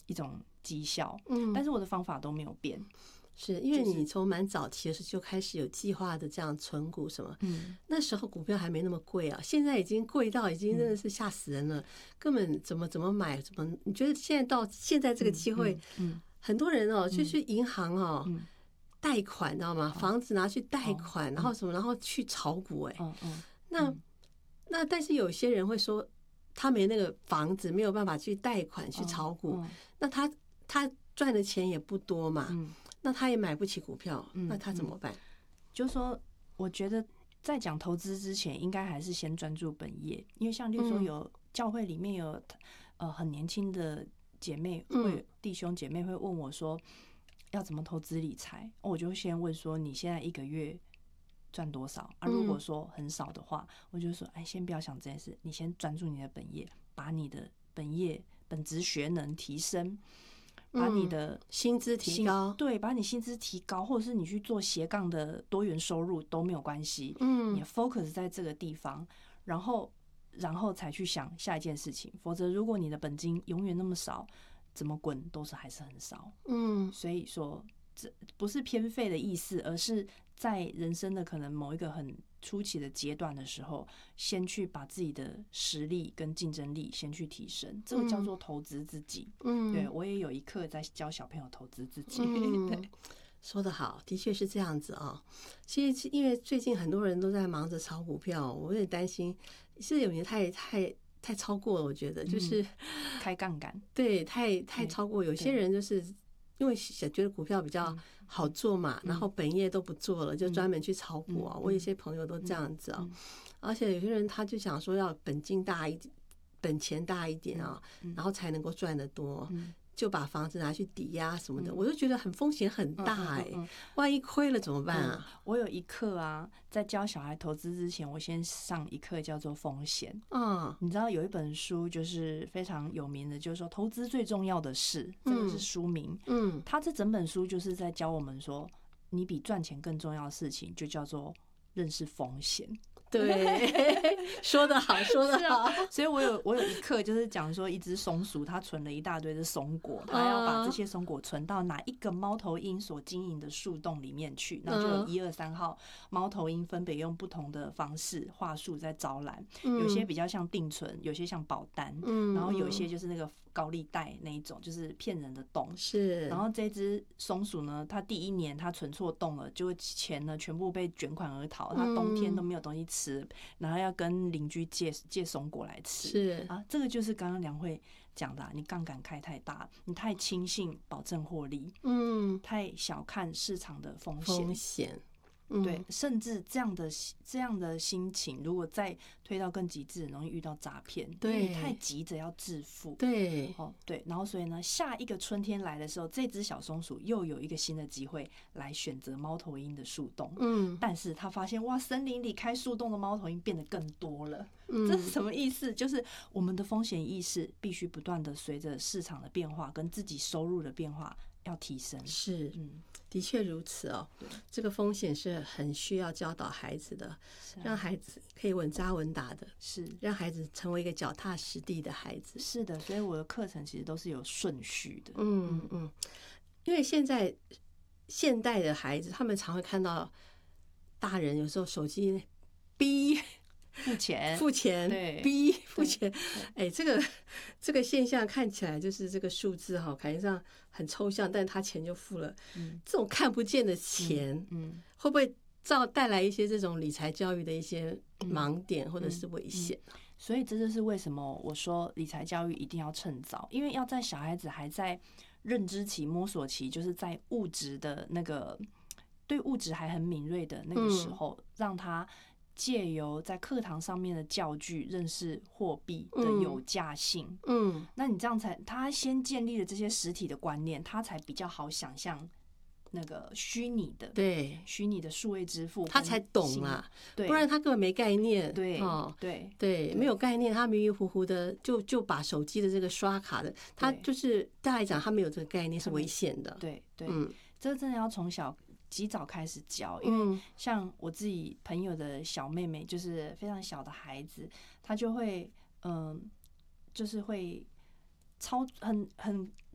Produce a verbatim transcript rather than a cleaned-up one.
一种绩效，嗯，但是我的方法都没有变。 是因为你从蛮早期的时候就开始有计划的这样存股什么，嗯，那时候股票还没那么贵啊，现在已经贵到已经真的是吓死人了，嗯、根本怎么怎么买怎么？你觉得现在到现在这个机会，嗯，嗯很多人哦就去银行哦。嗯贷款知道吗？房子拿去贷款，然后什么，然后去炒股哎、欸，那那但是有些人会说，他没那个房子，没有办法去贷款去炒股，那他他赚的钱也不多嘛，那他也买不起股票，那他怎么办？ 就是说，我觉得在讲投资之前，应该还是先专注本业，因为像例如说有教会里面有呃很年轻的姐妹会弟兄姐妹会问我说。要怎么投资理财？我就先问说你现在一个月赚多少啊？如果说很少的话，我就说哎，先不要想这件事，你先专注你的本业，把你的本业本职学能提升，把你的薪资提高， 对，把你薪资提高，或者是你去做斜杠的多元收入都没有关系。嗯，你 focus 在这个地方，然后然后才去想下一件事情。否则，如果你的本金永远那么少。怎么滚都是还是很少，嗯，所以说这不是偏废的意思，而是在人生的可能某一个很初期的阶段的时候，先去把自己的实力跟竞争力先去提升，这个叫做投资自己。嗯，对我也有一课在教小朋友投资自己。嗯，对， 说得好，的确是这样子啊。其实因为最近很多人都在忙着炒股票，我有点担心，是有点太太。太超过了，我觉得就是、嗯、 开杠杆， 对，太太超过。有些人就是因为觉得股票比较好做嘛，嗯、然后本业都不做了，就专门去炒股啊。嗯、我有些朋友都这样子啊，嗯、而且有些人他就想说要本金大一点，本钱大一点啊，嗯、然后才能够赚得多。嗯就把房子拿去抵押什么的，嗯、我就觉得很风险很大哎、欸，嗯嗯嗯、万一亏了怎么办啊？ 嗯、我有一课啊，在教小孩投资之前，我先上一课叫做风险。嗯，你知道有一本书就是非常有名的，就是说投资最重要的事，这个是书名。嗯，他这整本书就是在教我们说，你比赚钱更重要的事情，就叫做认识风险。 对，说得好，说得好。 啊、所以我有我有一课就是讲说，一只松鼠它存了一大堆的松果，它要把这些松果存到哪一个猫头鹰所经营的树洞里面去，然后就有一二三号猫头鹰分别用不同的方式话术在招揽，有些比较像定存，有些像保单，然后有些就是那个高利贷那一种，就是骗人的洞。 是， 然后这只松鼠呢，它第一年它存错洞了，就钱呢全部被卷款而逃，它冬天都没有东西吃，然后要跟邻居借借松果来吃。 是啊，这个就是刚刚梁慧讲的、啊，你杠杆开太大，你太轻信保证获利，嗯，太小看市场的风险。 风险。 对，甚至这样的这样的心情，如果再推到更极致，容易遇到诈骗。 对， 太急着要致富。 对， 哦，对，然后所以呢，下一个春天来的时候，这只小松鼠又有一个新的机会来选择猫头鹰的树洞。嗯，但是他发现哇，森林里开树洞的猫头鹰变得更多了。嗯，这是什么意思？就是我们的风险意识必须不断的随着市场的变化跟自己收入的变化要提升。 是，嗯。的确如此哦，这个风险是很需要教导孩子的，让孩子可以稳扎稳打的， 是让孩子成为一个脚踏实地的孩子。 是的，所以我的课程其实都是有顺序的。 嗯嗯，因为现在现代的孩子，他们常会看到大人有时候手机逼。 付钱， 付钱， 对， 逼付钱，哎，这个这个现象看起来就是这个数字哈，感觉上很抽象，但他钱就付了。嗯，这种看不见的钱，嗯，嗯会不会造带来一些这种理财教育的一些盲点或者是危险？ 嗯嗯嗯、所以这就是为什么我说理财教育一定要趁早，因为要在小孩子还在认知期、摸索期，就是在物质的那个对物质还很敏锐的那个时候，嗯、让他。借由在课堂上面的教具认识货币的有价性，嗯，嗯那你这样才他先建立了这些实体的观念，他才比较好想象那个虚拟的， 对， 虚拟的数位支付， 他才懂啦， 对， 不然他根本没概念， 对， 哦， 对， 对，没有概念，他迷迷糊糊的就就把手机的这个刷卡的，他就是对他来讲，他没有这个概念是危险的， 对对，嗯，这个真的要从小。及早开始教，因为像我自己朋友的小妹妹，就是非常小的孩子，她就会，嗯、呃，就是会超很很